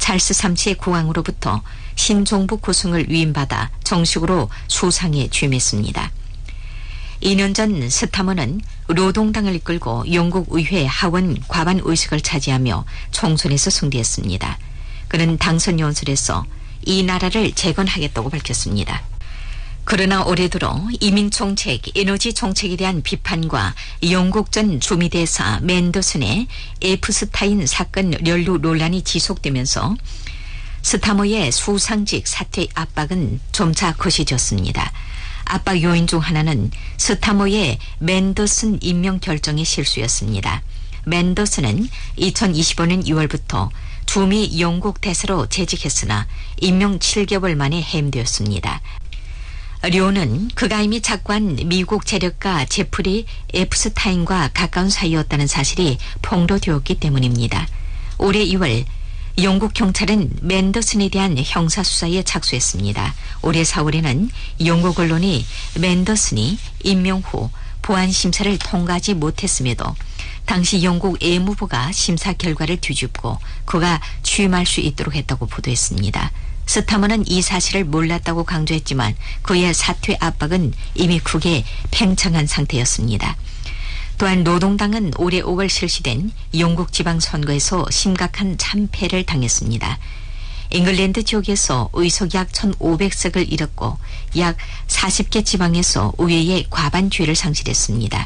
찰스 3세 국왕으로부터 신종부 구승을 위임받아 정식으로 수상에 취임했습니다. 2년 전 스타머는 노동당을 이끌고 영국 의회 하원 과반 의석을 차지하며 총선에서 승리했습니다. 그는 당선 연설에서 이 나라를 재건하겠다고 밝혔습니다. 그러나 올해 들어 이민정책, 에너지 정책에 대한 비판과 영국 전 주미대사 맨더슨의 에프스타인 사건 연루 논란이 지속되면서 스타머의 수상직 사퇴 압박은 점차 거세졌습니다. 압박 요인 중 하나는 스타머의 맨더슨 임명 결정의 실수였습니다. 맨더슨은 2025년 2월부터 주미 영국 대사로 재직했으나 임명 7개월 만에 해임되었습니다. 료는 그가 이미 작고한 미국 재력가 제프리 에프스타인과 가까운 사이였다는 사실이 폭로되었기 때문입니다. 올해 2월 영국 경찰은 맨더슨에 대한 형사수사에 착수했습니다. 올해 4월에는 영국 언론이 맨더슨이 임명 후 보안심사를 통과하지 못했음에도 당시 영국 외무부가 심사 결과를 뒤집고 그가 취임할 수 있도록 했다고 보도했습니다. 스타머는 이 사실을 몰랐다고 강조했지만 그의 사퇴 압박은 이미 크게 팽창한 상태였습니다. 또한 노동당은 올해 5월 실시된 영국 지방선거에서 심각한 참패를 당했습니다. 잉글랜드 지역에서 의석 약 1,500석을 잃었고 약 40개 지방에서 의회의 과반주의를 상실했습니다.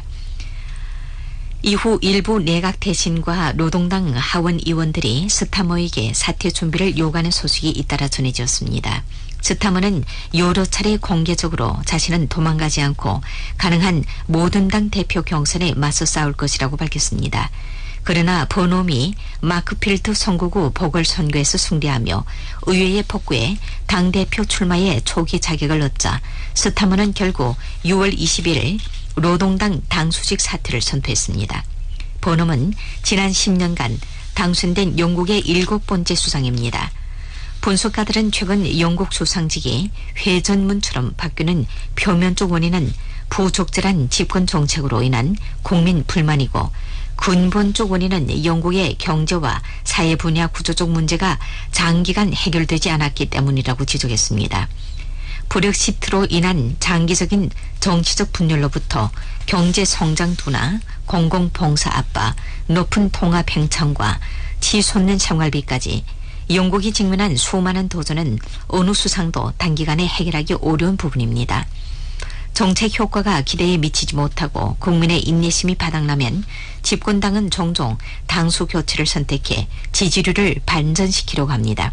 이후 일부 내각 대신과 노동당 하원 의원들이 스타머에게 사퇴 준비를 요구하는 소식이 잇따라 전해졌습니다. 스타머는 여러 차례 공개적으로 자신은 도망가지 않고 가능한 모든 당 대표 경선에 맞서 싸울 것이라고 밝혔습니다. 그러나 버놈이 마크필드 선거구 보궐선거에서 승리하며 의회에 복구해 당대표 출마에 초기 자격을 얻자 스타머는 결국 6월 20일 노동당 당수직 사퇴를 선포했습니다. 버놈은 지난 10년간 당선된 영국의 7번째 수상입니다. 분석가들은 최근 영국 수상직이 회전문처럼 바뀌는 표면적 원인은 부적절한 집권 정책으로 인한 국민 불만이고 근본적 원인은 영국의 경제와 사회 분야 구조적 문제가 장기간 해결되지 않았기 때문이라고 지적했습니다. 브렉시트로 인한 장기적인 정치적 분열로부터 경제 성장 둔화, 공공봉사 압박, 높은 통합 팽창과 치솟는 생활비까지 영국이 직면한 수많은 도전은 어느 수상도 단기간에 해결하기 어려운 부분입니다. 정책 효과가 기대에 미치지 못하고 국민의 인내심이 바닥나면 집권당은 종종 당수 교체를 선택해 지지율을 반전시키려고 합니다.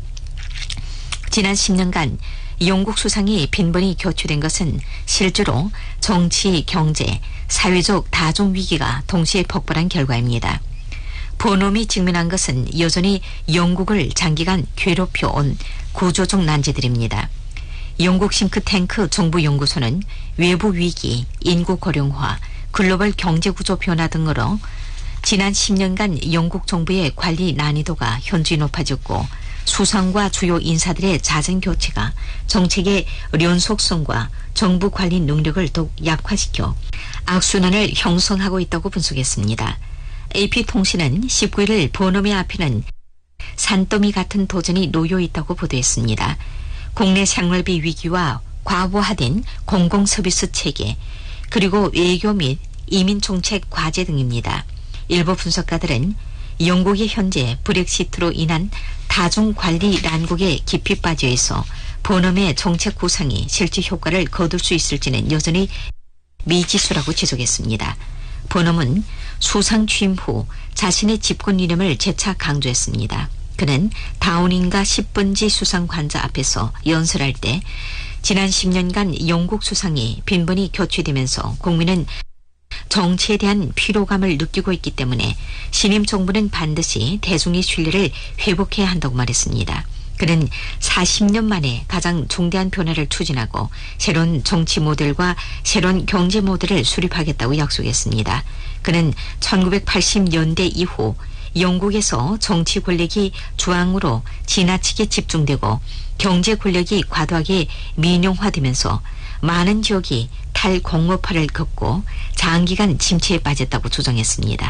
지난 10년간 영국 수상이 빈번히 교체된 것은 실제로 정치, 경제, 사회적 다중 위기가 동시에 폭발한 결과입니다. 버놈이 직면한 것은 여전히 영국을 장기간 괴롭혀온 구조적 난제들입니다. 영국 싱크탱크 정부연구소는 외부 위기, 인구 고령화, 글로벌 경제구조 변화 등으로 지난 10년간 영국 정부의 관리 난이도가 현저히 높아졌고 수상과 주요 인사들의 잦은 교체가 정책의 연속성과 정부 관리 능력을 더욱 약화시켜 악순환을 형성하고 있다고 분석했습니다. AP통신은 19일 버놈의 앞에는 산더미 같은 도전이 놓여 있다고 보도했습니다. 국내 생활비 위기와 과부하된 공공서비스 체계, 그리고 외교 및 이민정책 과제 등입니다. 일부 분석가들은 영국이 현재 브렉시트로 인한 다중관리 난국에 깊이 빠져 있어 버놈의 정책 구상이 실제 효과를 거둘 수 있을지는 여전히 미지수라고 지적했습니다. 버놈은 수상 취임 후 자신의 집권 이념을 재차 강조했습니다. 그는 다우닝가 10번지 수상 관자 앞에서 연설할 때 지난 10년간 영국 수상이 빈번히 교체되면서 국민은 정치에 대한 피로감을 느끼고 있기 때문에 신임 정부는 반드시 대중의 신뢰를 회복해야 한다고 말했습니다. 그는 40년 만에 가장 중대한 변화를 추진하고 새로운 정치 모델과 새로운 경제 모델을 수립하겠다고 약속했습니다. 그는 1980년대 이후 영국에서 정치 권력이 중앙으로 지나치게 집중되고 경제 권력이 과도하게 민영화되면서 많은 지역이 탈공업화를 겪고 장기간 침체에 빠졌다고 주장했습니다.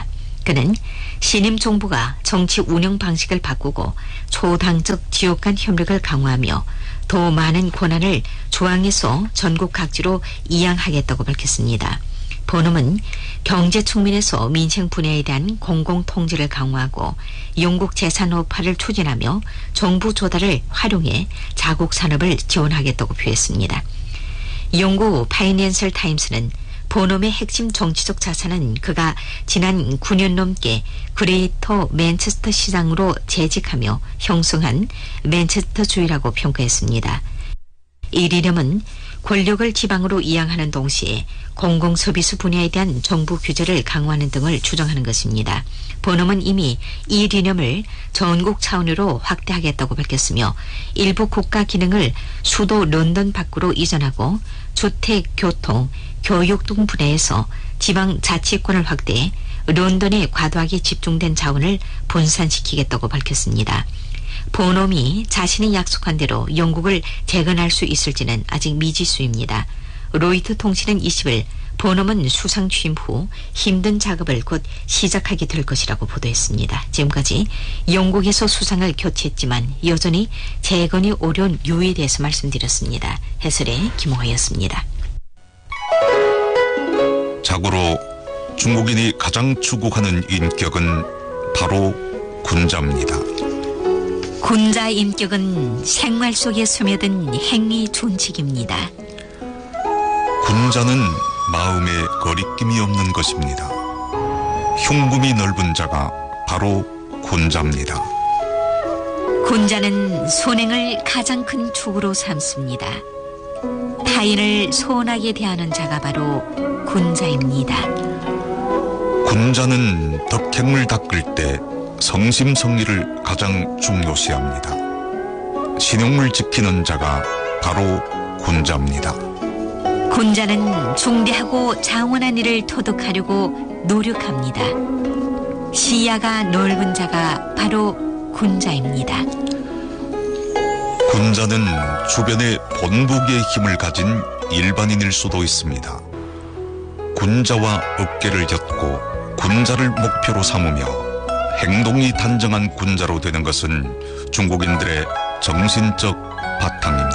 그는 신임 정부가 정치 운영 방식을 바꾸고 초당적 지역 간 협력을 강화하며 더 많은 권한을 중앙에서 전국 각지로 이양하겠다고 밝혔습니다. 본엄은 경제 측면에서 민생 분야에 대한 공공통제를 강화하고 영국 재산업화를 추진하며 정부 조달을 활용해 자국 산업을 지원하겠다고 표했습니다. 영국 파이낸셜 타임스는 본엄의 핵심 정치적 자산은 그가 지난 9년 넘게 그레이터 맨체스터 시장으로 재직하며 형성한 맨체스터주의라고 평가했습니다. 이 이념은 권력을 지방으로 이양하는 동시에 공공서비스 분야에 대한 정부 규제를 강화하는 등을 주장하는 것입니다. 본엄은 이미 이 이념을 전국 차원으로 확대하겠다고 밝혔으며 일부 국가 기능을 수도 런던 밖으로 이전하고 주택, 교통, 교육 등 분야에서 지방 자치권을 확대해 런던에 과도하게 집중된 자원을 분산시키겠다고 밝혔습니다. 본엄이 자신이 약속한 대로 영국을 재건할 수 있을지는 아직 미지수입니다. 로이터 통신은 20일 본엄은 수상 취임 후 힘든 작업을 곧 시작하게 될 것이라고 보도했습니다. 지금까지 영국에서 수상을 교체했지만 여전히 재건이 어려운 이유에 대해서 말씀드렸습니다. 해설의 김호화였습니다. 자고로 중국인이 가장 추구하는 인격은 바로 군자입니다. 군자 인격은 생활 속에 스며든 행위 준칙입니다. 군자는 마음에 거리낌이 없는 것입니다. 흉금이 넓은 자가 바로 군자입니다. 군자는 선행을 가장 큰 축으로 삼습니다. 타인을 소원하게 대하는 자가 바로 군자입니다. 군자는 덕행을 닦을 때 성심성의를 가장 중요시합니다. 신용을 지키는 자가 바로 군자입니다. 군자는 중대하고 장원한 일을 터득하려고 노력합니다. 시야가 넓은 자가 바로 군자입니다. 군자는 주변에 본보기의 힘을 가진 일반인일 수도 있습니다. 군자와 어깨를 엮고 군자를 목표로 삼으며 행동이 단정한 군자로 되는 것은 중국인들의 정신적 바탕입니다.